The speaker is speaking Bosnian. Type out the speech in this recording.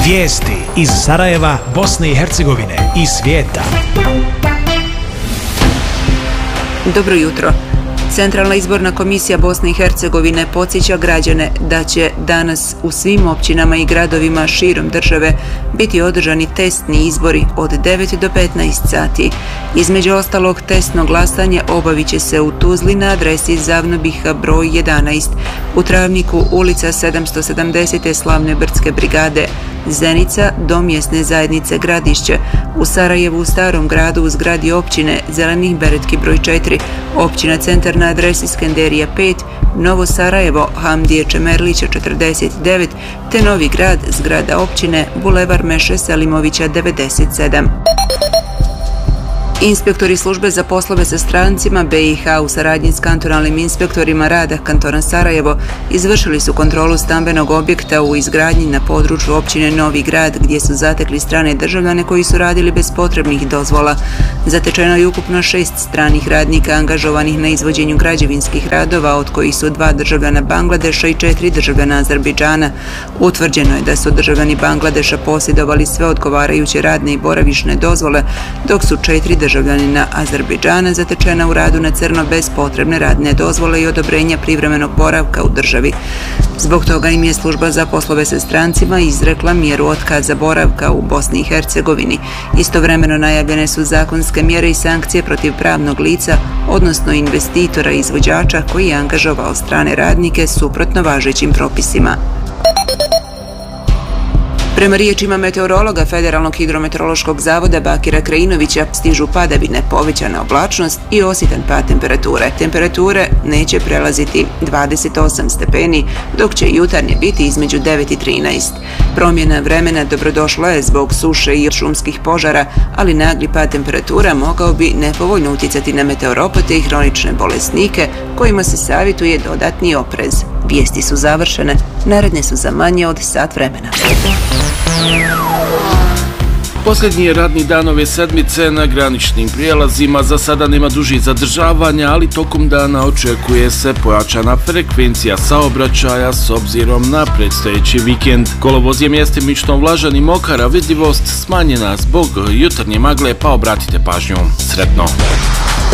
Vijesti iz Sarajeva, Bosne i Hercegovine i svijeta. Dobro jutro. Centralna izborna komisija Bosne i Hercegovine podsjeća građane da će danas u svim općinama i gradovima širom države biti održani testni izbori od 9 do 15 sati. Između ostalog, testno glasanje obavit će se u Tuzli na adresi Zavnobiha broj 11, u Travniku ulica 770. Slavne Brdske brigade, Zenica do mjesne zajednice Gradišće, u Sarajevu u Starom gradu u zgradi općine Zelenih Beretki broj 4, općina Centar na adresi Skenderija 5, Novo Sarajevo Hamdije Čemerlića 49, te Novi Grad zgrada općine Bulevar Meše Selimovića 97. Inspektori službe za poslove sa strancima BiH u saradnji s kantonalnim inspektorima rada kantona Sarajevo izvršili su kontrolu stambenog objekta u izgradnji na području općine Novi Grad, gdje su zatekli strane državljane koji su radili bez potrebnih dozvola. Zatečeno je ukupno 6 stranih radnika angažovanih na izvođenju građevinskih radova, od kojih su 2 državljana Bangladeša i 4 državljana Azerbejdžana. Utvrđeno je da su državljani Bangladeša posjedovali sve odgovarajuće radne i boravišne dozvole, dok su 4 državljanina Azerbejdžana zatečena u radu na crno bez potrebne radne dozvole i odobrenja privremenog boravka u državi. Zbog toga im je služba za poslove sa strancima izrekla mjeru otkaza boravka u Bosni i Hercegovini. Istovremeno najavljene su zakonske mjere i sankcije protiv pravnog lica, odnosno investitora i izvođača koji je angažovao strane radnike suprotno važećim propisima. Prema riječima meteorologa Federalnog hidrometeorološkog zavoda Bakira Krajinovića, stižu padavine, povećana oblačnost i osjetan pad temperature. Temperature neće prelaziti 28 stepeni, dok će jutarnje biti između 9 i 13. Promjena vremena dobrodošla je zbog suše i šumskih požara, ali nagli pad temperatura mogao bi nepovoljno utjecati na meteoropate i hronične bolesnike, kojima se savjetuje dodatni oprez. Vijesti su završene, naredne su za manje od sat vremena. Posljednji je radni dan ove sedmice na graničnim prijelazima. Za sada nema dužih zadržavanja, ali tokom dana očekuje se pojačana frekvencija saobraćaja s obzirom na predstojeći vikend. Kolovoz je mjestimično vlažan i mokar, a vidljivost smanjena zbog jutarnje magle, pa obratite pažnju. Sretno!